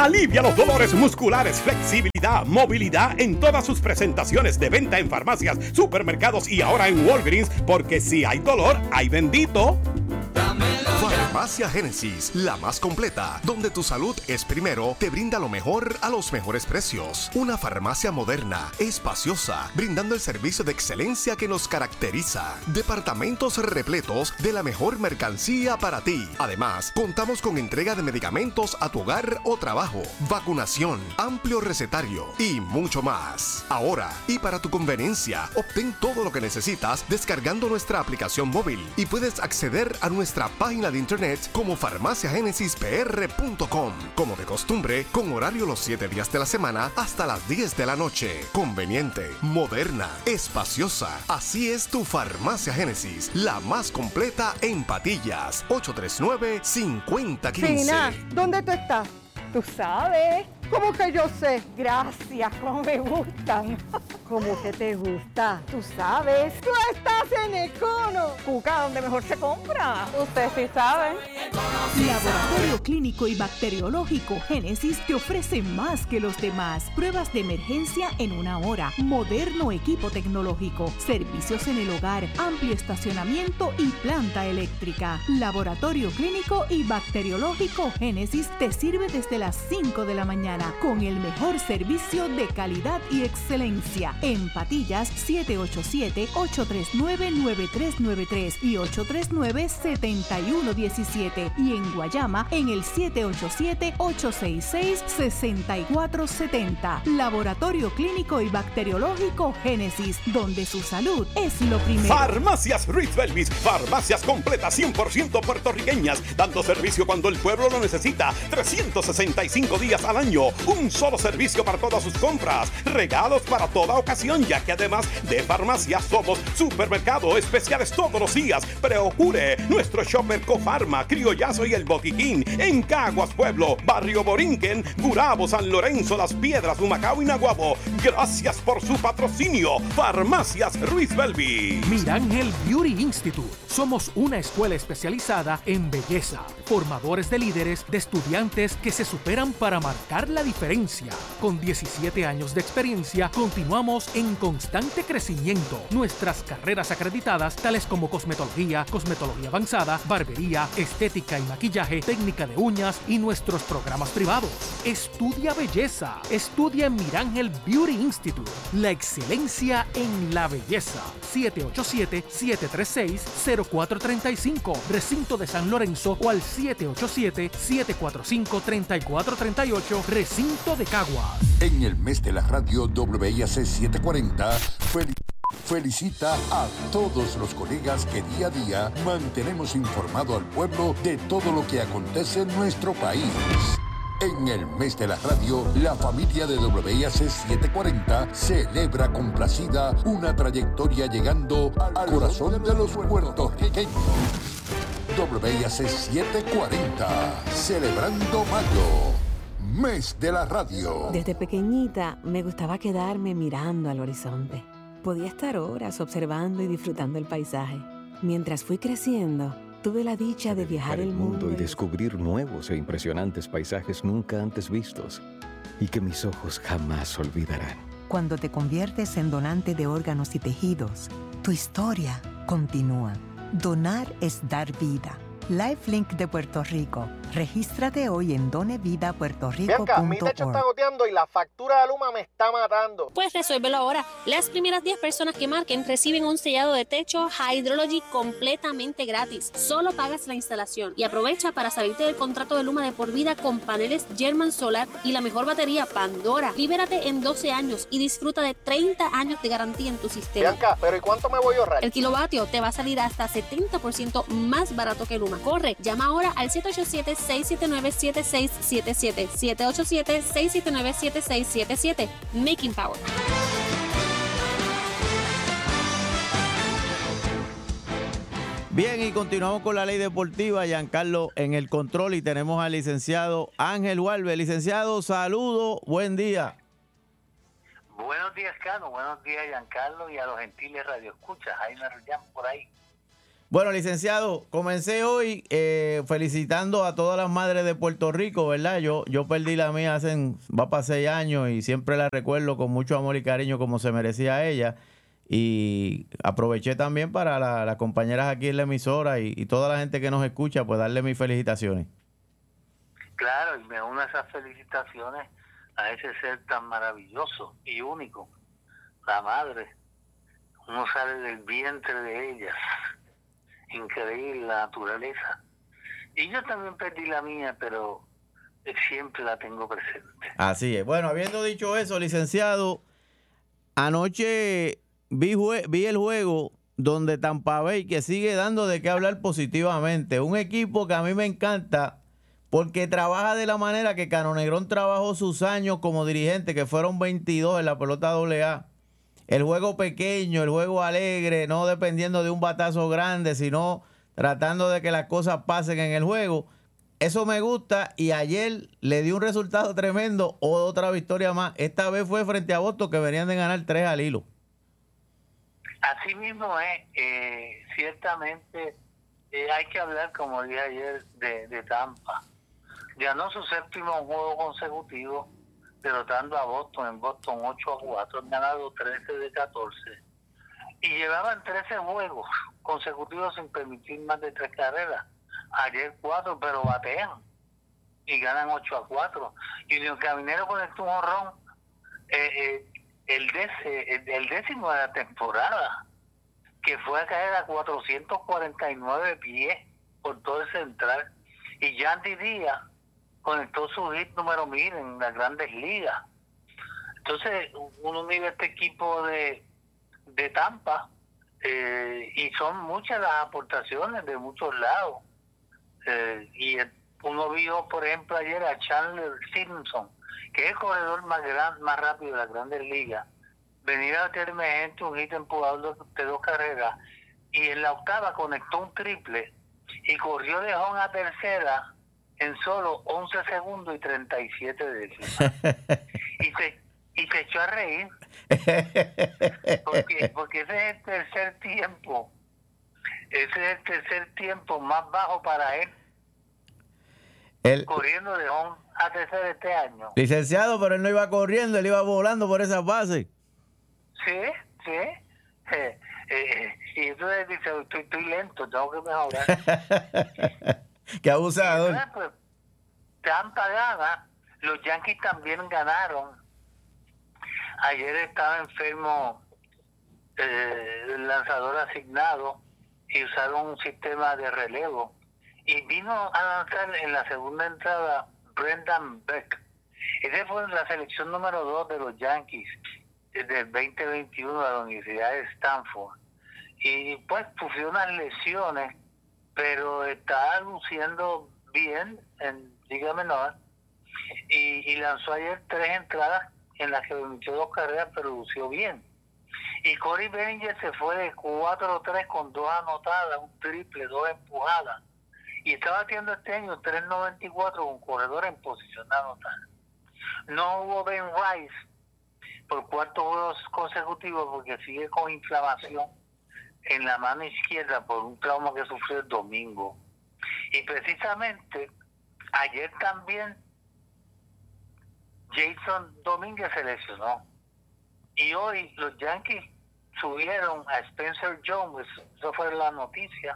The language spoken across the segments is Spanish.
Alivia los dolores musculares, flexibilidad, movilidad en todas sus presentaciones de venta en farmacias, supermercados y ahora en Walgreens, porque si hay dolor, hay bendito. Farmacia Génesis, la más completa, donde tu salud es primero, te brinda lo mejor a los mejores precios. Una farmacia moderna, espaciosa, brindando el servicio de excelencia que nos caracteriza. Departamentos repletos de la mejor mercancía para ti. Además, contamos con entrega de medicamentos a tu hogar o trabajo, vacunación, amplio recetario y mucho más. Ahora, y para tu conveniencia, obtén todo lo que necesitas descargando nuestra aplicación móvil y puedes acceder a nuestra página de internet como farmaciagénesispr.com. Como de costumbre, con horario los 7 días de la semana hasta las 10 de la noche. Conveniente, moderna, espaciosa. Así es tu Farmacia Génesis, la más completa en Patillas. 839-5015. Fina, ¿dónde tú estás? Tú sabes. ¿Cómo que yo sé? Gracias, cómo me gustan. ¿Cómo que te gusta? Tú sabes. ¡Tú estás en Econo! Cuca, donde mejor se compra. Ustedes sí saben. Laboratorio Clínico y Bacteriológico Génesis te ofrece más que los demás. Pruebas de emergencia en 1 hora, moderno equipo tecnológico, servicios en el hogar, amplio estacionamiento y planta eléctrica. Laboratorio Clínico y Bacteriológico Génesis te sirve desde las 5 de la mañana con el mejor servicio de calidad y excelencia. En Patillas, 787-839-9393 y 839-7117. Y en Guayama, en el 787-866-6470. Laboratorio Clínico y Bacteriológico Génesis, donde su salud es lo primero. Farmacias Ruiz Belvis, farmacias completas 100% puertorriqueñas, dando servicio cuando el pueblo lo necesita, 365 días al año. Un solo servicio para todas sus compras, regalos para toda ocasión, ya que además de farmacias somos supermercado, especiales todos los días. Procure nuestro shopper Cofarma, Criollazo y El Botiquín en Caguas Pueblo, Barrio Borinquen, Gurabo, San Lorenzo, Las Piedras, Humacao y Naguabo. Gracias por su patrocinio. Farmacias Ruiz Belvi. Mirángel Beauty Institute. Somos una escuela especializada en belleza, formadores de líderes, de estudiantes que se superan para marcar la diferencia. Con 17 años de experiencia, continuamos en constante crecimiento. Nuestras carreras acreditadas, tales como cosmetología, cosmetología avanzada, barbería, estética y maquillaje, técnica de uñas y nuestros programas privados. Estudia belleza. Estudia en Mirángel Beauty Institute. La excelencia en la belleza. 787-736-0435. Recinto de San Lorenzo o al 787-745-3438. Recinto de Caguas. En el mes de la radio WIAC 740, felicita a todos los colegas que día a día mantenemos informado al pueblo de todo lo que acontece en nuestro país. En el mes de la radio, la familia de WIAC 740 celebra complacida una trayectoria llegando al corazón de los puertorriqueños. WIAC 740, celebrando mayo. Mes de la radio. Desde pequeñita me gustaba quedarme mirando al horizonte. Podía estar horas observando y disfrutando el paisaje. Mientras fui creciendo, tuve la dicha de viajar el mundo y descubrir nuevos e impresionantes paisajes nunca antes vistos y que mis ojos jamás olvidarán. Cuando te conviertes en donante de órganos y tejidos, tu historia continúa. Donar es dar vida. LifeLink de Puerto Rico. Regístrate hoy en donevidapuertorico.org. Bianca, mi techo está goteando y la factura de Luma me está matando. Pues resuélvelo ahora. Las primeras 10 personas que marquen reciben un sellado de techo Hydrology completamente gratis. Solo pagas la instalación y aprovecha para salirte del contrato de Luma de por vida con paneles German Solar y la mejor batería Pandora. Libérate en 12 años y disfruta de 30 años de garantía en tu sistema. Bianca, ¿pero y cuánto me voy a ahorrar? El kilovatio te va a salir hasta 70% más barato que Luma. Corre, llama ahora al 787-679-7677. 787-679-7677. Making Power. Bien, y continuamos con la ley deportiva. Giancarlo en el control y tenemos al licenciado Ángel Walve. Licenciado, saludo, buen día. Buenos días, Cano. Buenos días, Giancarlo, y a los gentiles radioescuchas. Jaime Rullán por ahí. Bueno, licenciado, comencé hoy felicitando a todas las madres de Puerto Rico, ¿verdad? Yo perdí la mía va para 6 años y siempre la recuerdo con mucho amor y cariño como se merecía ella. Y aproveché también para las compañeras aquí en la emisora y toda la gente que nos escucha, pues darle mis felicitaciones. Claro, y me uno a esas felicitaciones a ese ser tan maravilloso y único, la madre. Uno sale del vientre de ellas. Increíble la naturaleza. Y yo también perdí la mía, pero siempre la tengo presente. Así es. Bueno, habiendo dicho eso, licenciado, anoche vi el juego donde Tampa Bay, que sigue dando de qué hablar positivamente. Un equipo que a mí me encanta porque trabaja de la manera que Cano Negrón trabajó sus años como dirigente, que fueron 22 en la pelota AA. El juego pequeño, el juego alegre, no dependiendo de un batazo grande, sino tratando de que las cosas pasen en el juego. Eso me gusta y ayer le dio un resultado tremendo, otra victoria más. Esta vez fue frente a Boston, que venían de ganar 3 al hilo. Así mismo es, ciertamente hay que hablar, como dije ayer, de Tampa. Ganó su 7º juego consecutivo, derrotando a Boston en Boston 8-4, han ganado 13 de 14 y llevaban 13 juegos consecutivos sin permitir más de 3 carreras. Ayer 4, pero batean y ganan 8-4. Y Unión Caminero conectó un jonrón, el décimo de la temporada, que fue a caer a 449 pies por todo el central. Y Yandy Díaz conectó su hit número 1000 en las Grandes Ligas. Entonces, uno mira este equipo de Tampa y son muchas las aportaciones de muchos lados. Y uno vio, por ejemplo, ayer a Chandler Simpson, que es el corredor más rápido de las Grandes Ligas, venir a bater emergente un hit empujado de 2 carreras, y en la octava conectó un triple y corrió de home a tercera en solo 11 segundos y 37 décimas. y se echó a reír. Porque ese es el tercer tiempo. Ese es el tercer tiempo más bajo para él. Corriendo de home a tercera este año. Licenciado, pero él no iba corriendo, él iba volando por esas bases. Sí. Y entonces dice, estoy lento, tengo que mejorar. Qué abusador. Entonces, pues, Tampa gana, los Yankees también ganaron. Ayer estaba enfermo el lanzador asignado y usaron un sistema de relevo. Y vino a lanzar en la segunda entrada Brendan Beck. Esa fue la selección número 2 de los Yankees del 2021 de la Universidad de Stanford. Y pues sufrió unas lesiones, pero está luciendo bien en Liga Menor. Y lanzó ayer 3 entradas en las que permitió 2 carreras, pero lució bien. Y Corey Bellinger se fue de 4-3 con 2 anotadas, un triple, 2 empujadas. Y está batiendo este año 3.94 con corredor en posición de anotar. No hubo Ben Rice por 4 juegos consecutivos porque sigue con inflamación en la mano izquierda por un trauma que sufrió el domingo. Y precisamente ayer también Jason Domínguez se lesionó. Y hoy los Yankees subieron a Spencer Jones, eso fue la noticia.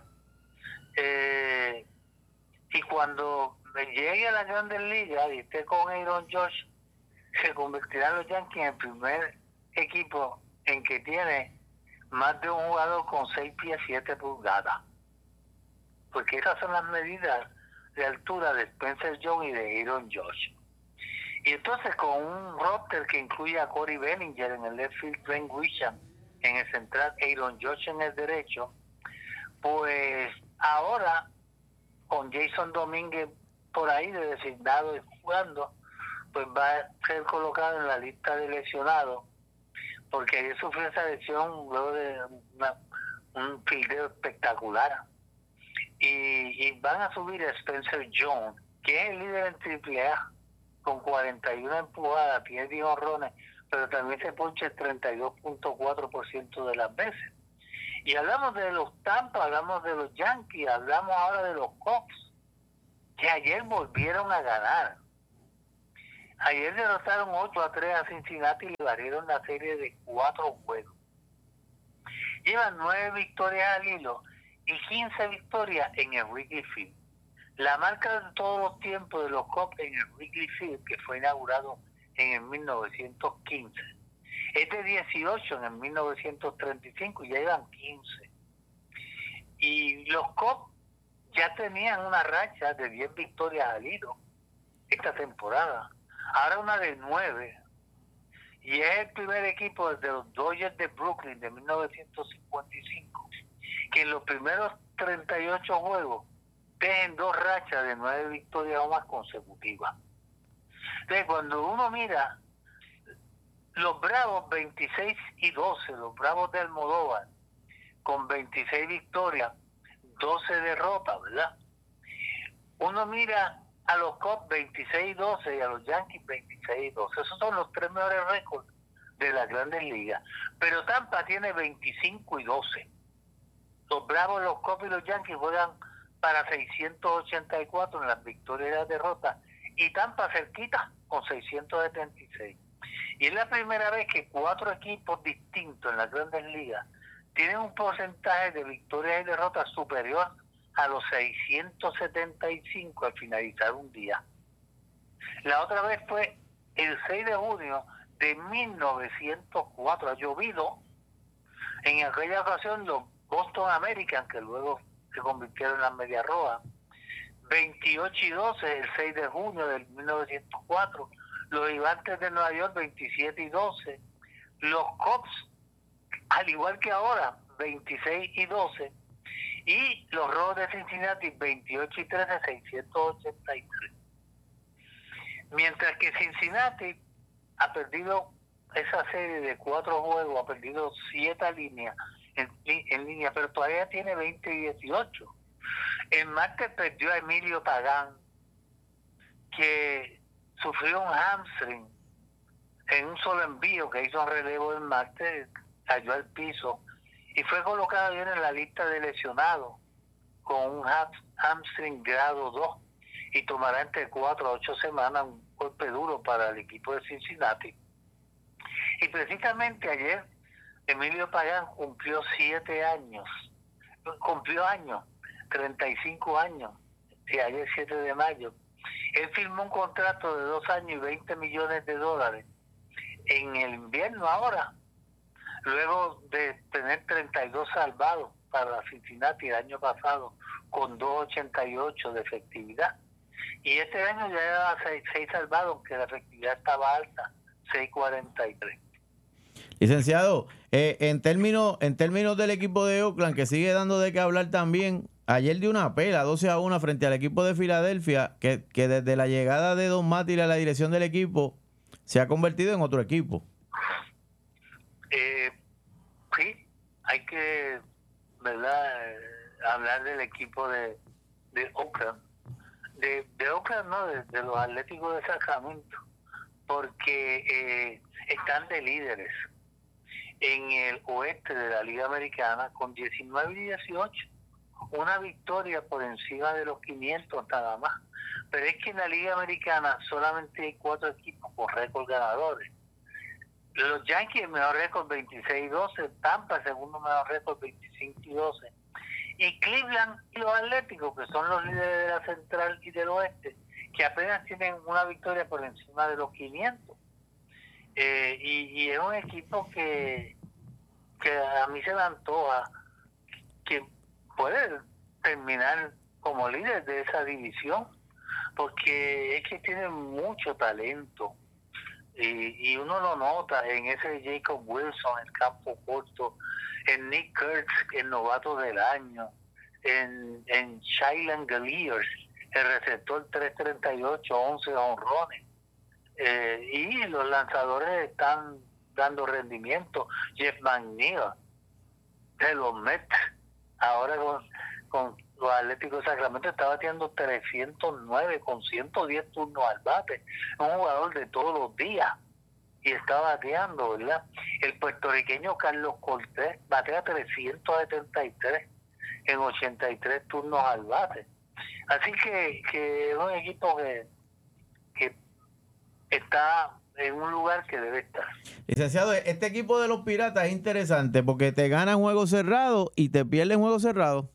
Y cuando llegue a la Grandes Ligas y esté con Aaron Judge, se convertirán los Yankees en el primer equipo en que tiene más de un jugador con 6 pies 7 pulgadas. Porque esas son las medidas de altura de Spencer Jones y de Aaron Judge. Y entonces con un roster que incluye a Corey Bellinger en el left field, Trent Grisham en el central, Aaron Judge en el derecho, pues ahora con Jason Domínguez por ahí de designado y jugando, pues va a ser colocado en la lista de lesionados, porque ayer sufrió esa lesión luego de un fildeo espectacular. Y van a subir a Spencer Jones, que es el líder en AAA, con 41 empujadas, tiene 10 honrones, pero también se poncha el 32.4% de las veces. Y hablamos de los Tampa, hablamos de los Yankees, hablamos ahora de los Cubs, que ayer volvieron a ganar. Ayer derrotaron 8-3 a Cincinnati y le barrieron la serie de 4 juegos. Llevan 9 victorias al hilo y 15 victorias en el Wrigley Field. La marca de todos los tiempos de los Cubs en el Wrigley Field, que fue inaugurado en el 1915, es de 18 en el 1935 y ya llevan 15. Y los Cubs ya tenían una racha de 10 victorias al hilo esta temporada. Ahora una de 9. Y es el primer equipo desde los Dodgers de Brooklyn de 1955 que en los primeros 38 juegos dejen 2 rachas de 9 victorias o más consecutivas. Entonces, cuando uno mira los Bravos 26-12, los Bravos de Almodóvar con 26 victorias, 12 derrotas, ¿verdad? Uno mira a los Cubs 26-12 y a los Yankees 26-12. Esos son los 3 mejores récords de las Grandes Ligas. Pero Tampa tiene 25-12. Los Bravos, los Cubs y los Yankees juegan para 684 en las victorias y las derrotas. Y Tampa cerquita con 676. Y es la primera vez que 4 equipos distintos en las Grandes Ligas tienen un porcentaje de victorias y derrotas superior a los 675 al finalizar un día. La otra vez fue el 6 de junio de 1904. Ha llovido. En aquella ocasión los Boston Americans, que luego se convirtieron en las Medias Rojas, 28-12 el 6 de junio del 1904. Los Gigantes de Nueva York 27-12. Los Cubs, al igual que ahora, 26-12. Y los Rojos de Cincinnati 28-13, 683. Mientras que Cincinnati ha perdido esa serie de 4 juegos, ha perdido 7 líneas en línea, pero todavía tiene 20-18. El martes perdió a Emilio Pagán, que sufrió un hamstring en un solo envío que hizo un relevo el martes, cayó al piso y fue colocado bien en la lista de lesionados con un hamstring grado 2 y tomará entre 4 a 8 semanas, un golpe duro para el equipo de Cincinnati. Y precisamente ayer Emilio Pagán cumplió 35 años, y ayer 7 de mayo. Él firmó un contrato de 2 años y $20 millones en el invierno ahora, luego de tener 32 salvados para Cincinnati el año pasado, con 2.88 de efectividad. Y este año ya lleva 6 salvados, aunque la efectividad estaba alta, 6.43. Licenciado, en términos del equipo de Oakland, que sigue dando de qué hablar también, ayer dio una pela 12-1 frente al equipo de Filadelfia, que desde la llegada de Don Mattingly a la dirección del equipo se ha convertido en otro equipo. Sí, hay que, ¿verdad?, hablar del equipo de Oakland. De Oakland, no, de los Atléticos de Sacramento, porque están de líderes en el oeste de la Liga Americana con 19-18. Una victoria por encima de los 500 nada más. Pero es que en la Liga Americana solamente hay 4 equipos con récord ganadores. Los Yankees, el mejor récord 26-12, Tampa, el segundo mejor récord 25-12. Y Cleveland y los Atléticos, que son los líderes de la Central y del Oeste, que apenas tienen una victoria por encima de los 500. Y es un equipo que a mí se me antoja que puede terminar como líder de esa división, porque es que tiene mucho talento. Y uno lo nota en ese Jacob Wilson, el campo corto, en Nick Kurtz, el novato del año, en Shailen Galiers, el receptor 338, 11 honrones. Y los lanzadores están dando rendimiento. Jeff McNeil de los Mets, ahora con los Atléticos de Sacramento, está bateando 309 con 110 turnos al bate. Un jugador de todos los días. y está bateando, ¿verdad? El puertorriqueño Carlos Cortés batea 373 en 83 turnos al bate. Así que es un equipo que está en un lugar que debe estar. Licenciado, este equipo de los Piratas es interesante porque te ganan juegos cerrados y te pierden juegos cerrados.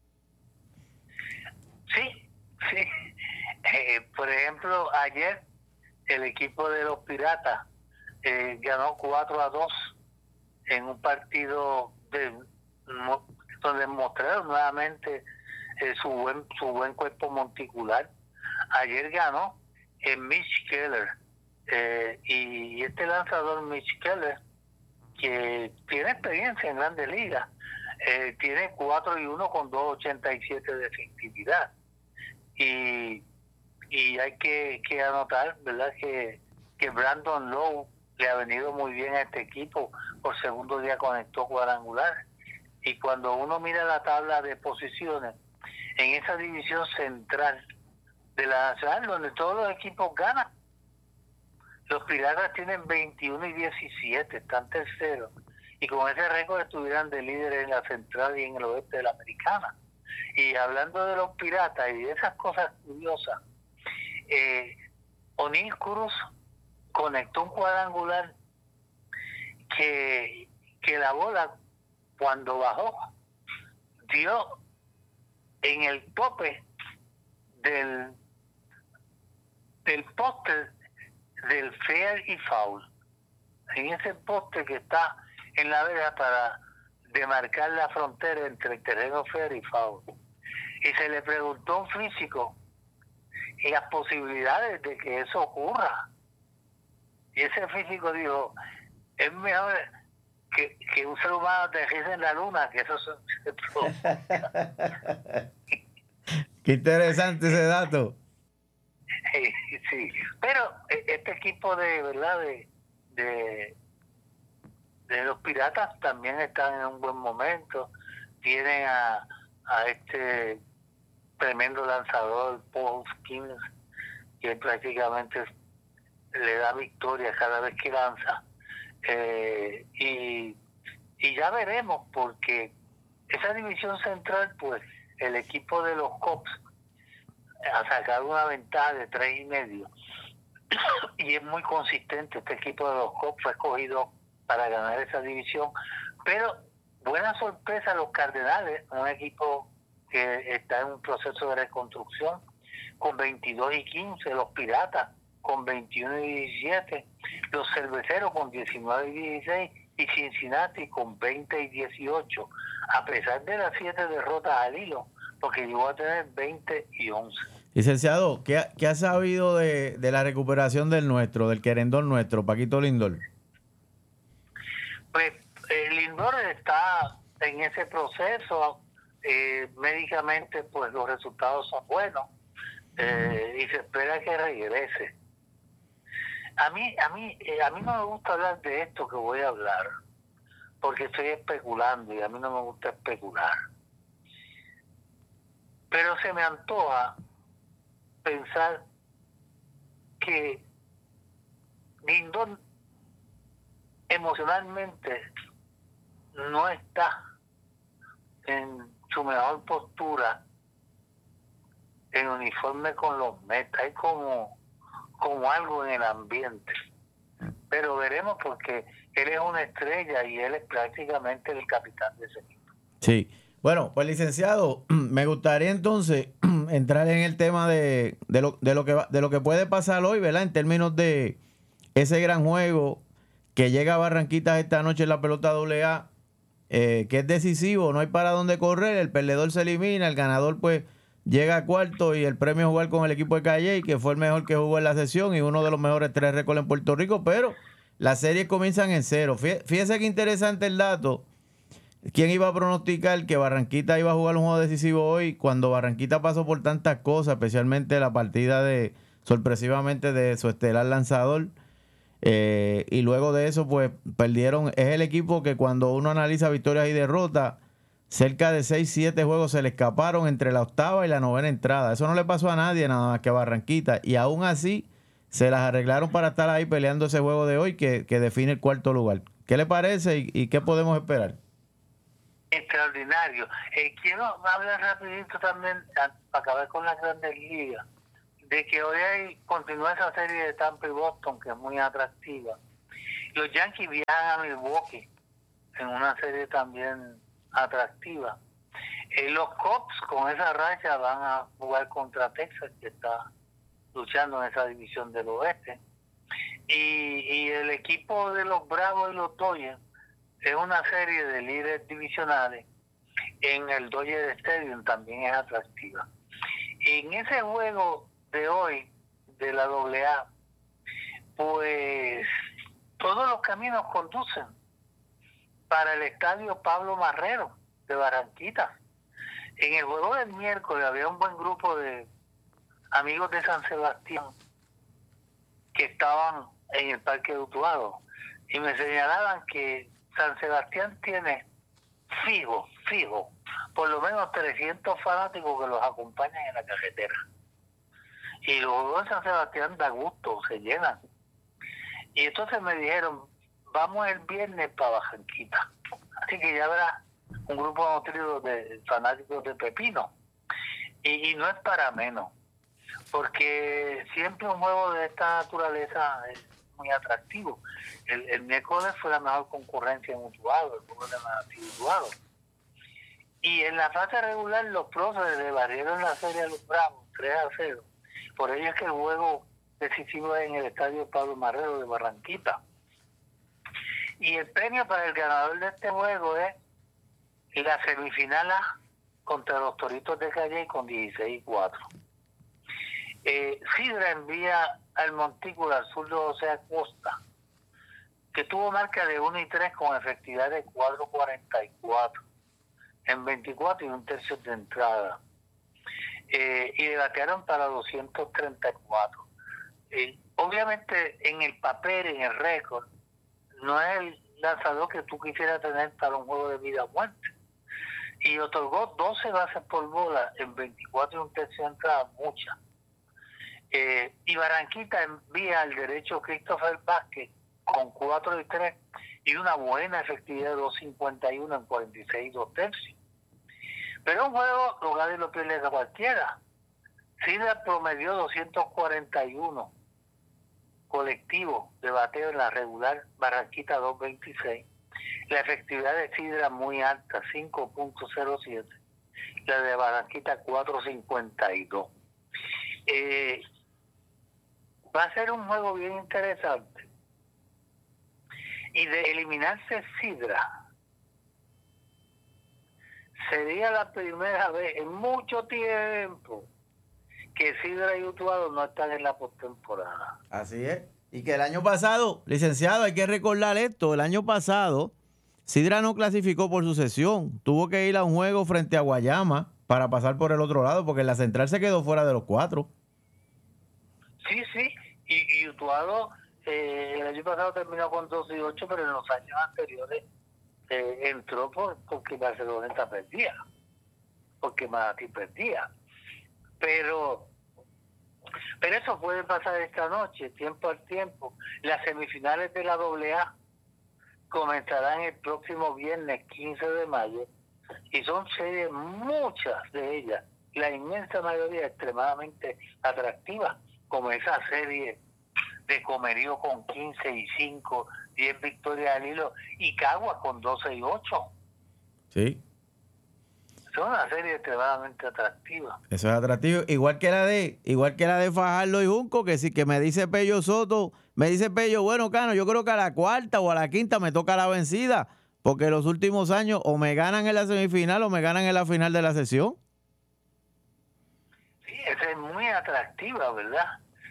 Sí. Por ejemplo, ayer el equipo de los Piratas ganó 4-2 en un partido donde mostraron nuevamente su buen cuerpo monticular. Ayer ganó Mitch Keller, y este lanzador Mitch Keller, que tiene experiencia en Grandes Ligas, tiene 4-1 con 2.87 de efectividad, y hay que anotar, ¿verdad?, que Brandon Lowe le ha venido muy bien a este equipo. Por segundo día conectó cuadrangular, y cuando uno mira la tabla de posiciones en esa división central de la Nacional, donde todos los equipos ganan, los Piratas tienen 21 y 17, están terceros, y con ese récord estuvieran de líderes en la central y en el oeste de la Americana. Y hablando de los Piratas y de esas cosas curiosas, O'Neill Cruz conectó un cuadrangular que la bola, cuando bajó, dio en el tope del poste del fair y foul, en ese poste que está en la verja para demarcar la frontera entre el terreno fair y foul. Y se le preguntó a un físico y las posibilidades de que eso ocurra, y ese físico dijo: es mejor que un ser humano aterrice en la luna, que eso se provoca. Qué interesante ese dato. Sí, pero este equipo de verdad de los Piratas también están en un buen momento. Tienen a este tremendo lanzador Paul Skeens, que prácticamente le da victoria cada vez que lanza, y ya veremos, porque esa división central, pues el equipo de los Cubs ha sacado una ventaja de 3.5 y es muy consistente. Este equipo de los Cubs fue escogido para ganar esa división, pero buena sorpresa los Cardenales, un equipo que está en un proceso de reconstrucción, con 22 y 15, los Piratas con 21 y 17, los Cerveceros con 19 y 16 y Cincinnati con 20 y 18, a pesar de las 7 derrotas al hilo, porque llegó a tener 20 y 11. Licenciado, ¿qué ha sabido de la recuperación del querendón nuestro, Paquito Lindor? Pues Lindor está en ese proceso, médicamente pues los resultados son buenos, y se espera que regrese. A mí no me gusta hablar de esto que voy a hablar, porque estoy especulando y a mí no me gusta especular. Pero se me antoja pensar que Lindor emocionalmente no está en su mejor postura en uniforme con los Mets. Hay como algo en el ambiente, pero veremos, porque él es una estrella y él es prácticamente el capitán de ese equipo. Sí, bueno, pues licenciado, me gustaría entonces entrar en el tema de lo que puede pasar hoy, ¿verdad? En términos de ese gran juego que llega a Barranquitas esta noche en la pelota AA, que es decisivo, no hay para dónde correr, el perdedor se elimina, el ganador pues llega a cuarto, y el premio es jugar con el equipo de Calley, que fue el mejor que jugó en la sesión y uno de los mejores 3 récords en Puerto Rico, pero las series comienzan en 0. Fíjese qué interesante el dato. ¿Quién iba a pronosticar que Barranquita iba a jugar un juego decisivo hoy, cuando Barranquita pasó por tantas cosas, especialmente la partida sorpresivamente de su estelar lanzador? Y luego de eso pues perdieron. Es el equipo que, cuando uno analiza victorias y derrotas, cerca de 6-7 juegos se le escaparon entre la 8ª y la 9ª entrada. Eso no le pasó a nadie, nada más que a Barranquita, y aún así se las arreglaron para estar ahí peleando ese juego de hoy que define el cuarto lugar. ¿Qué le parece y qué podemos esperar? Extraordinario. Quiero hablar rapidito también, para acabar con las Grandes Ligas, de que hoy continúa esa serie de Tampa y Boston, que es muy atractiva. Los Yankees viajan a Milwaukee en una serie también atractiva. Los Cubs con esa racha van a jugar contra Texas, que está luchando en esa división del oeste. Y el equipo de los Bravos y los Dodgers es una serie de líderes divisionales en el Dodger Stadium, también es atractiva. En ese juego de hoy de la AA, pues todos los caminos conducen para el estadio Pablo Marrero de Barranquita. En el juego del miércoles había un buen grupo de amigos de San Sebastián que estaban en el Parque de Utuado y me señalaban que San Sebastián tiene fijo, por lo menos 300 fanáticos que los acompañan en la carretera. Y los juegos de San Sebastián da gusto, se llenan. Y entonces me dijeron, vamos el viernes para Barranquita. Así que ya habrá un grupo nutrido de fanáticos de Pepino. Y no es para menos, porque siempre un juego de esta naturaleza es muy atractivo. El miércoles fue la mejor concurrencia en Utuado, el juego de Manatí Utuado. Y en la fase regular los próceres le barrieron la serie a los Bravos 3-0. Por ello es que el juego decisivo es en el estadio Pablo Marrero de Barranquita. Y el premio para el ganador de este juego es la semifinal A contra los Toritos de Calle con 16-4. Sidra envía al Montículo al sur de José Acosta, que tuvo marca de 1-3 con efectividad de 4.44 en 24 y un tercio de entrada. Y le batearon para 234. Obviamente en el papel, en el récord, no es el lanzador que tú quisieras tener para un juego de vida o muerte. Y otorgó 12 bases por bola en 24 y un tercio de entrada, muchas. Y Barranquita envía al derecho Christopher Vázquez con 4-3 y una buena efectividad de 2.51 en 46 y 2 tercios. Pero un juego lo gana y lo pierde a cualquiera. Sidra promedió 241 colectivo de bateo en la regular, Barranquita 2.26. La efectividad de Sidra muy alta, 5.07. La de Barranquita 4.52. Va a ser un juego bien interesante. Y de eliminarse Sidra, sería la primera vez en mucho tiempo que Sidra y Utuado no están en la postemporada. Así es. Y que el año pasado, licenciado, hay que recordar esto, el año pasado Sidra no clasificó por su sesión, tuvo que ir a un juego frente a Guayama para pasar por el otro lado, porque la central se quedó fuera de los 4. Sí, y Utuado el año pasado terminó con 2-8, pero en los años anteriores entró porque Barceloneta perdía, porque Manatí perdía. Pero eso puede pasar esta noche, tiempo al tiempo. Las semifinales de la AA comenzarán el próximo viernes 15 de mayo y son series, muchas de ellas, la inmensa mayoría extremadamente atractivas, como esa serie de Comerío con 15-5, 10 victorias al hilo, y Caguas con 12-8. Sí. Son una serie extremadamente atractiva. Eso es atractivo, igual que la de Fajardo y Junco, que sí, que me dice Pello Soto, bueno, Cano, yo creo que a la cuarta o a la quinta me toca la vencida, porque los últimos años o me ganan en la semifinal o me ganan en la final de la sesión. Sí, esa es muy atractiva, ¿verdad?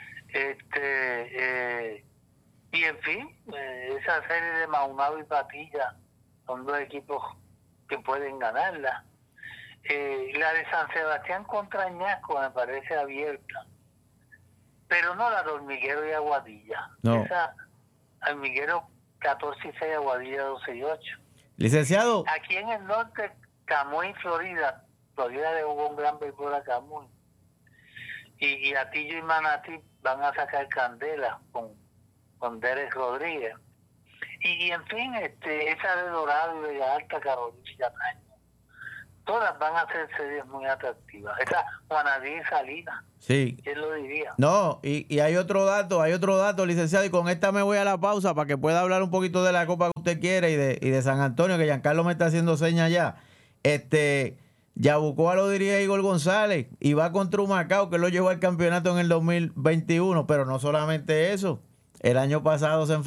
Y en fin, esa serie de Maunabo y Patilla son dos equipos que pueden ganarla. La de San Sebastián contra Añasco me parece abierta, pero no la de Hormiguero y Aguadilla. No. Esa, Hormiguero 14-6, Aguadilla 12-8. Licenciado. Aquí en el norte, Camuy, Florida le jugó un gran béisbol a Camuy. Y Atillo y Manatí van a sacar candela con Derek Rodríguez. Y en fin, esa de Dorado y Vega Alta, Carolina y Cataño, todas van a ser series muy atractivas. Esa Juanadí Salinas, Sí. ¿quién lo diría? No, y hay otro dato, licenciado, y con esta me voy a la pausa para que pueda hablar un poquito de la copa que usted quiere y de San Antonio, que Giancarlo me está haciendo señas ya. Yabucoa lo diría Igor González y va contra Humacao, que lo llevó al campeonato en el 2021, pero no solamente eso. El año pasado se enfrentó